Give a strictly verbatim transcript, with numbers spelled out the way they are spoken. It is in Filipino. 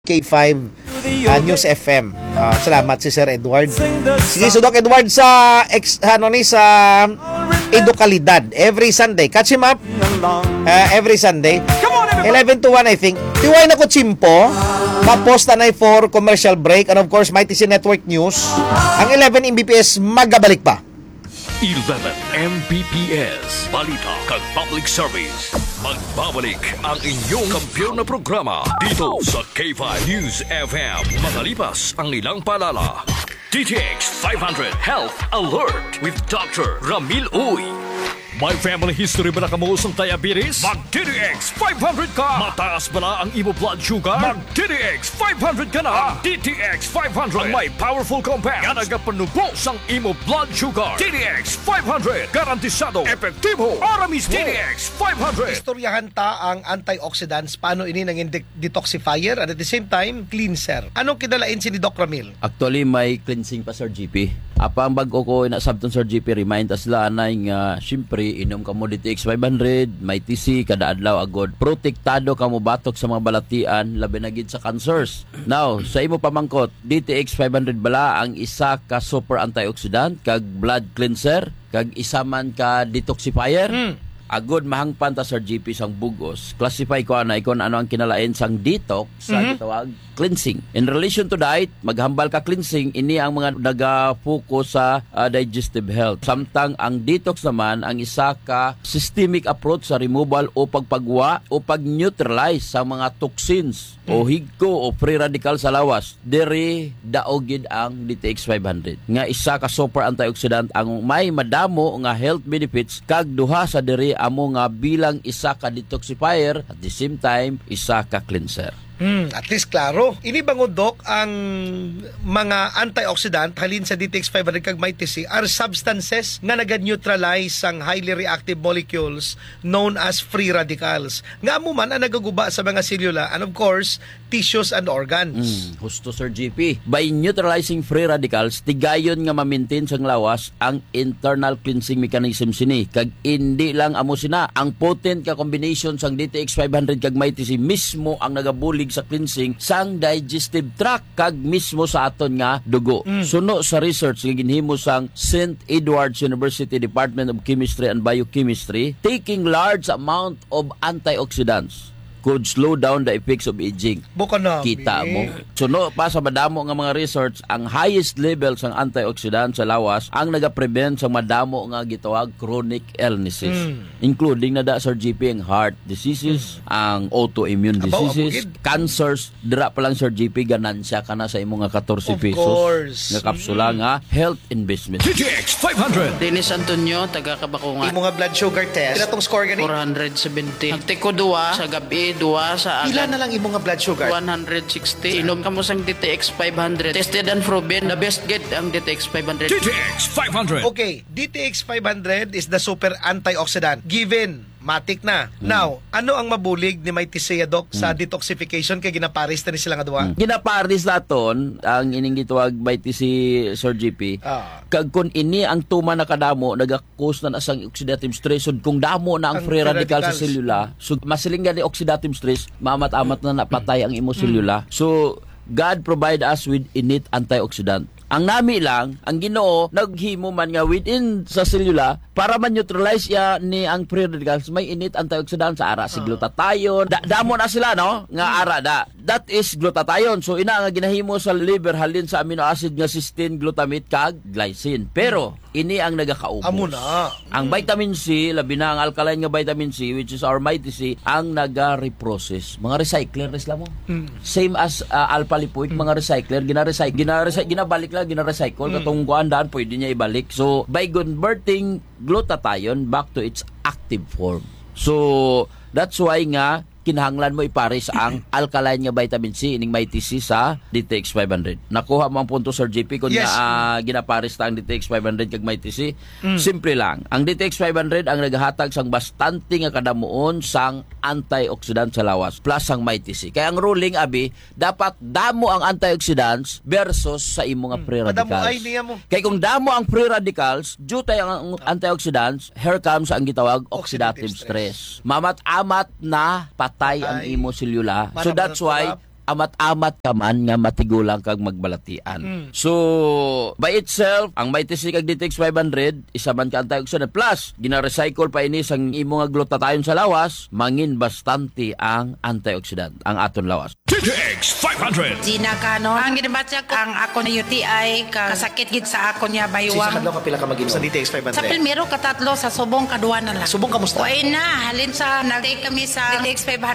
K five uh, News F M. Uh, salamat si Sir Edward. Sige, so Doc Edward sa ex, ano ni sa Edukalidad every Sunday. Catch him up uh, every Sunday. eleven to one I think. Tiway na ko chimpo. Ma-post na for commercial break and of course My T C Network News. Ang eleven M B P S magabalik pa. eleven M B P S Balita kag Public Service. Magbabalik ang inyong kampiyon na programa dito sa K five News F M. Makalipas ang ilang paalala. D T X five hundred Health Alert with Doctor Ramil Uy. May family history ba na kamuusong diabetes? Mag-D T X five hundred ka! Mataas ba na ang imo blood sugar? Mag-D T X five hundred ka na! D T X five hundred ang may powerful compound nga nagapanubos ang imo blood sugar. D T X five hundred garantisado, epektibo, para mismo. D T X five hundred. Istoryahan ta ang antioxidants, paano ini nanging de- detoxifier and at the same time cleanser. Anong kinalain si ni Doc Ramil? Actually, may cleansing pa, Sir G P. Apa ang bago ko inasabton, Sir G P, remind us lang na nga, syempre, inom ka mo D T X five hundred, may T C, kada adlaw agod. Protektado ka mo batok sa mga balatian, labi na gid sa cancers. Now, sa imo pamangkot, D T X five hundred bala ang isa ka super antioxidant, kag blood cleanser, kag isa man ka detoxifier. Hmm. Agod mahangpan ta, Sir G P, sang bugos. Classify ko na ikon ano ang kinalain sang detox sa mm-hmm. gitawag cleansing. In relation to diet, maghambal ka cleansing, ini ang mga naga-focus sa uh, digestive health. Samtang ang detox naman ang isa ka systemic approach sa removal o pagpagwa o pag-neutralize sa mga toxins mm-hmm. o higko o free radical sa lawas. Diri daogid ang D T X five hundred. Nga isa ka super antioxidant ang may madamo nga health benefits kag duha sa diri amo nga bilang isa ka detoxifier at the same time isa ka cleanser. Hmm, at least klaro. Ini bangod, Doc, ang mga antioxidant halin sa D T X five hundred kag may T C are substances nga naga-neutralize ang highly reactive molecules known as free radicals. Nga mo man ang nagaguba sa mga selula and of course, tissues and organs. Hmm, husto, Sir G P. By neutralizing free radicals, tigayon nga ma-maintain sang lawas ang internal cleansing mechanism sini. Kag hindi lang amo sina, ang potent ka combination sang D T X five hundred kag may T C mismo ang nagabulig sa cleansing sang digestive tract kag mismo sa aton nga dugo. Mm. Suno sa research nga ginhimo sang Saint Edward's University Department of Chemistry and Biochemistry, taking large amount of antioxidants could slow down the effects of aging. Buka na. Kita mo. Suno pa sa madamo nga mga research, ang highest levels ng antioxidant sa lawas ang nagaprevent sa madamo nga gitawag chronic illnesses. Mm. Including na da, Sir G P, ang heart diseases, mm. ang autoimmune diseases, Abaw, cancers. Dira pa lang, Sir G P, ganansya ka na sa imong nga fourteen pesos. Of course. Nga kapsula mm. nga health investment. D T X five hundred. Dennis Antonio, taga Kabakungan. Imong nga blood sugar test. Kila tong score gani? four seventy. Nagtiko duwa sa gabi, duwa sa agad. Pila na lang imong nga blood sugar? one sixty. Inom ka mo sang D T X five hundred. Tested and proven. The best get ang D T X five hundred. D T X five hundred. Okay, D T X five hundred is the super antioxidant. Given, matik na. Mm. Now, ano ang mabulig ni may T C, Doc, sa mm. detoxification kay ginaparis na ni sila nga duwa? Mm. Ginaparis naton ang ining gitawag may T C, Sir G P. Ah. Kag kun ini ang tuma na kadamo naga-cause na asang oxidative stress. So, kung damo na ang, ang free radical sa selula, so masiling gani oxidative stress, mamat-amat na napatay ang imo selula. Mm. So, God provide us with innate antioxidant. Ang nami lang, ang Ginoo naghimo man nga within sa selula para man-neutralize ya ni ang free radicals, may innate antioxidant sa ara si glutathione. Da, damo na sila, no? Nga ara da. That is glutathione. So ina nga ginahimo sa liver halin sa amino acid nga cysteine, glutamate kag glycine. Pero ini ang nagakaubos. Amo na. Ang vitamin C, labi na ang alkaline nga vitamin C, which is our mighty C, ang naga-reprocess. Mga recycler res mo. Mm. Same as uh, alpha lipoic, mm. mga recycler, gina-recycle, gina-recycle, ginabalik lang, gina-recycle, mm. katong guandaan, pwede niya ibalik. So, by converting glutathione back to its active form. So, that's why nga, kinahanglan mo ipares ang alkaline nga vitamin C ining may T C sa D T X five hundred. Nakuha mo ang punto, Sir G P, kung yes. na uh, ginapares ta ang D T X five hundred kag may T C. Mm. Simple lang. Ang D T X five hundred ang nagahatag sang bastante nga kadamuon sang antioxidant sa lawas plus ang may T C. Kaya ang ruling, abi, dapat damo ang antioxidants versus sa imo nga free radicals. Madamo ay niya mo. Kaya kung damo ang free radicals, due tayo ang antioxidants, here comes ang gitawag oxidative, oxidative stress. stress. Mamat-amat na patay ang imo selula. So that's why amat-amat ka man nga matigulang kag magbalatian. So, by itself, ang may T C kag D T X five hundred, isa man ka antioxidant. Plus, gina-recycle pa ini sang imo nga glutathione sa lawas, mangin bastante ang antioxidant, ang aton lawas. D T X five hundred. Gina ka, no? Ang ginabatya ko, ang ako na U T I, ka- kasakit gid sa ako niya Sa baywang. kadlaw ka pila ka mag-inom sa D T X five Sa hundred? Pilmero, katatlo, sa subong, kaduwa na lang. Subong kamusta? Uy na, halin sa, nag-take kami sa D T X five hundred.